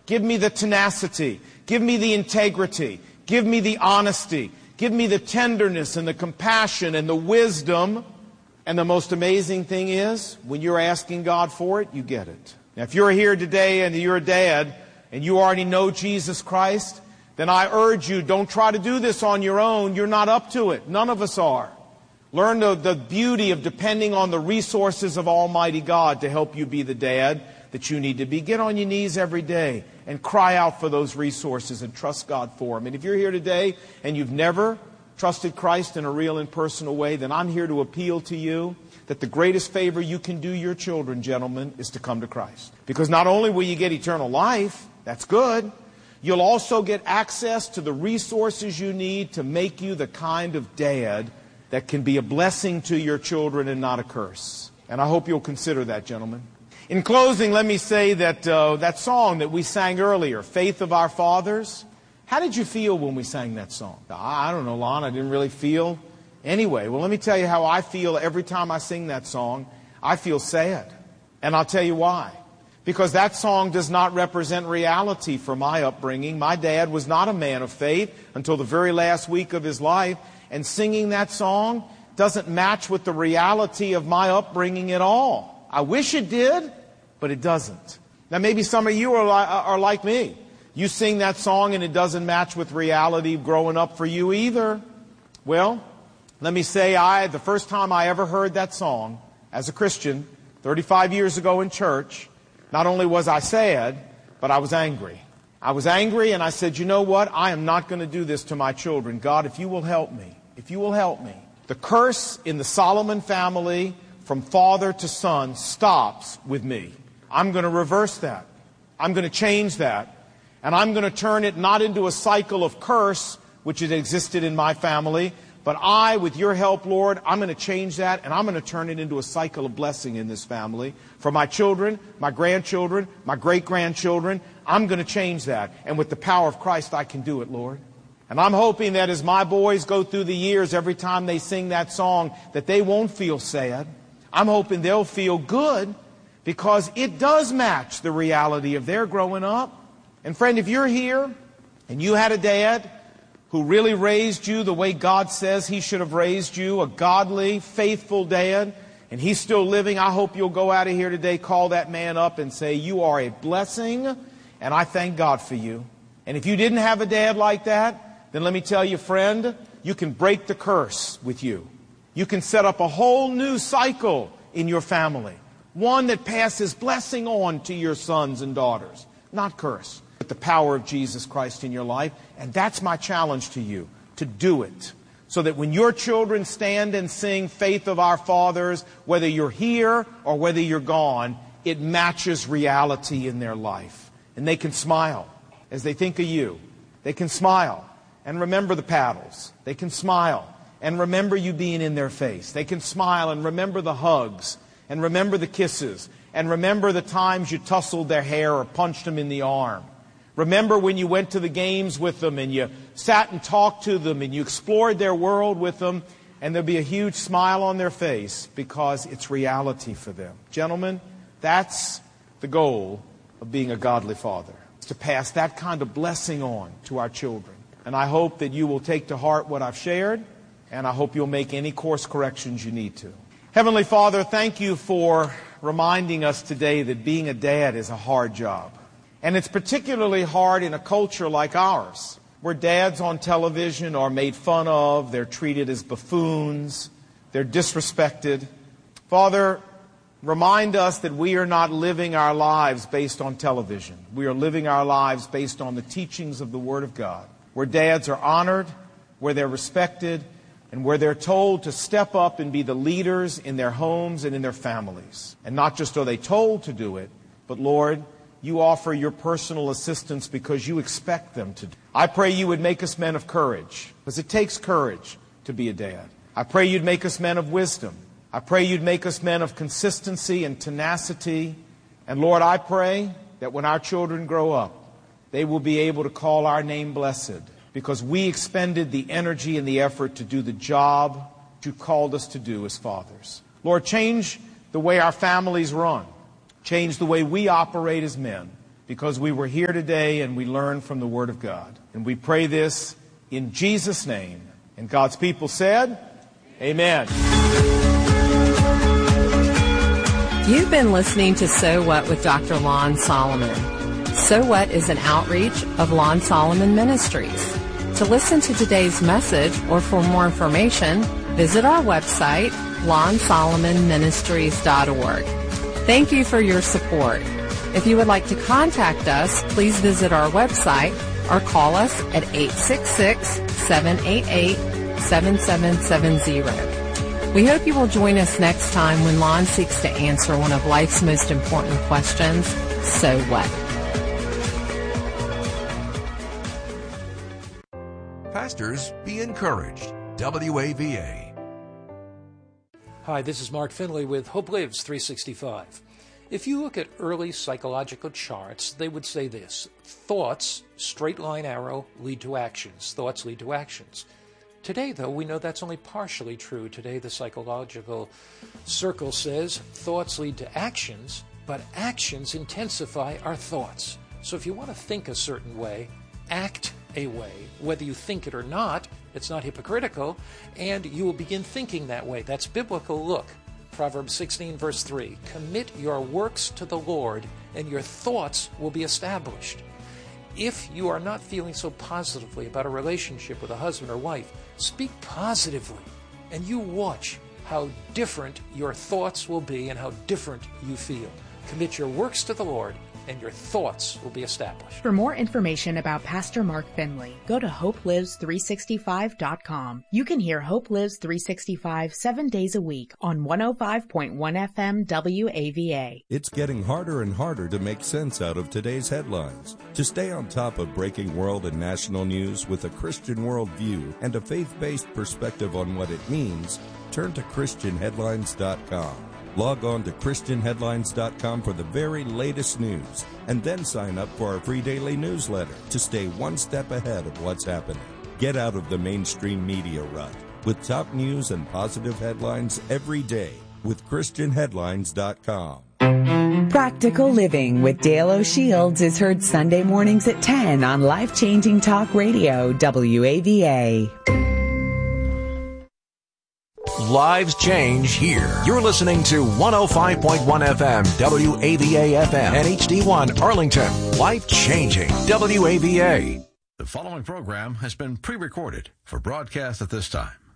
Give me the tenacity. Give me the integrity. Give me the honesty. Give me the tenderness and the compassion and the wisdom. And the most amazing thing is, when you're asking God for it, you get it. Now, if you're here today and you're a dad and you already know Jesus Christ, then I urge you, don't try to do this on your own. You're not up to it. None of us are. Learn the beauty of depending on the resources of Almighty God to help you be the dad that you need to be. Get on your knees every day and cry out for those resources and trust God for them. And if you're here today and you've never trusted Christ in a real and personal way, then I'm here to appeal to you that the greatest favor you can do your children, gentlemen, is to come to Christ. Because not only will you get eternal life, that's good, you'll also get access to the resources you need to make you the kind of dad that can be a blessing to your children and not a curse. And I hope you'll consider that, gentlemen. In closing, let me say that that song that we sang earlier, Faith of Our Fathers, how did you feel when we sang that song? I don't know, Lon, I didn't really feel anyway. Well, let me tell you how I feel every time I sing that song. I feel sad. And I'll tell you why. Because that song does not represent reality for my upbringing. My dad was not a man of faith until the very last week of his life. And singing that song doesn't match with the reality of my upbringing at all. I wish it did, but it doesn't. Now, maybe some of you are like me. You sing that song and it doesn't match with reality growing up for you either. Well, let me say, the first time I ever heard that song as a Christian, 35 years ago in church, not only was I sad, but I was angry. I was angry and I said, you know what? I am not going to do this to my children. God, if you will help me, if you will help me. The curse in the Solomon family from father to son stops with me. I'm going to reverse that. I'm going to change that. And I'm going to turn it not into a cycle of curse, which had existed in my family, but I, with your help, Lord, I'm going to change that, and I'm going to turn it into a cycle of blessing in this family. For my children, my grandchildren, my great-grandchildren, I'm going to change that. And with the power of Christ, I can do it, Lord. And I'm hoping that as my boys go through the years, every time they sing that song, that they won't feel sad. I'm hoping they'll feel good, because it does match the reality of their growing up. And friend, if you're here and you had a dad who really raised you the way God says he should have raised you, a godly, faithful dad, and he's still living, I hope you'll go out of here today, call that man up and say, you are a blessing, and I thank God for you. And if you didn't have a dad like that, then let me tell you, friend, you can break the curse with you. You can set up a whole new cycle in your family, one that passes blessing on to your sons and daughters, not curse. With the power of Jesus Christ in your life. And that's my challenge to you, to do it. So that when your children stand and sing Faith of Our Fathers, whether you're here or whether you're gone, it matches reality in their life. And they can smile as they think of you. They can smile and remember the paddles. They can smile and remember you being in their face. They can smile and remember the hugs and remember the kisses and remember the times you tussled their hair or punched them in the arm. Remember when you went to the games with them and you sat and talked to them and you explored their world with them, and there'll be a huge smile on their face because it's reality for them. Gentlemen, that's the goal of being a godly father, to pass that kind of blessing on to our children. And I hope that you will take to heart what I've shared, and I hope you'll make any course corrections you need to. Heavenly Father, thank you for reminding us today that being a dad is a hard job. And it's particularly hard in a culture like ours, where dads on television are made fun of, they're treated as buffoons, they're disrespected. Father, remind us that we are not living our lives based on television. We are living our lives based on the teachings of the Word of God, where dads are honored, where they're respected, and where they're told to step up and be the leaders in their homes and in their families. And not just are they told to do it, but Lord, you offer your personal assistance because you expect them to do. I pray you would make us men of courage, because it takes courage to be a dad. I pray you'd make us men of wisdom. I pray you'd make us men of consistency and tenacity. And Lord, I pray that when our children grow up, they will be able to call our name blessed, because we expended the energy and the effort to do the job you called us to do as fathers. Lord, change the way our families run. Change the way we operate as men. because we were here today and we learned from the Word of God. And we pray this in Jesus' name. And God's people said, Amen. You've been listening to So What with Dr. Lon Solomon. So What is an outreach of Lon Solomon Ministries. To listen to today's message or for more information, visit our website, lonsolomonministries.org. Thank you for your support. If you would like to contact us, please visit our website or call us at 866-788-7770. We hope you will join us next time when Lon seeks to answer one of life's most important questions, so what? Pastors, be encouraged. WAVA. Hi, this is Mark Finley with Hope Lives 365. If you look at early psychological charts, they would say this: thoughts, straight line arrow, lead to actions. Thoughts lead to actions. Today, though, we know that's only partially true. Today, the psychological circle says thoughts lead to actions, but actions intensify our thoughts. So if you want to think a certain way, act a way. Whether you think it or not, it's not hypocritical, and you will begin thinking that way. That's biblical. Look, Proverbs 16, verse 3, commit your works to the Lord, and your thoughts will be established. If you are not feeling so positively about a relationship with a husband or wife, speak positively, and you watch how different your thoughts will be and how different you feel. Commit your works to the Lord, and your thoughts will be established. For more information about Pastor Mark Finley, go to HopeLives365.com. You can hear Hope Lives 365 7 days a week on 105.1 FM WAVA. It's getting harder and harder to make sense out of today's headlines. To stay on top of breaking world and national news with a Christian worldview and a faith-based perspective on what it means, turn to ChristianHeadlines.com. Log on to ChristianHeadlines.com for the very latest news, and then sign up for our free daily newsletter to stay one step ahead of what's happening. Get out of the mainstream media rut with top news and positive headlines every day with ChristianHeadlines.com. Practical Living with Dale O'Shields is heard Sunday mornings at 10 on Life Changing Talk Radio, WAVA. Lives change here. You're listening to 105.1 FM, WAVA FM, and HD1 Arlington. Life changing, WAVA. The following program has been pre-recorded for broadcast at this time.